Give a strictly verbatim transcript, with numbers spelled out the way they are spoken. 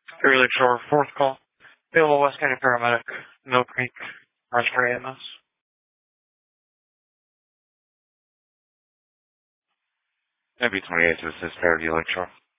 Early Shore, fourth call. Available West County Paramedic, Mill Creek, Roxbury A M S. M B twenty-eight to assist Parity Lake Shore.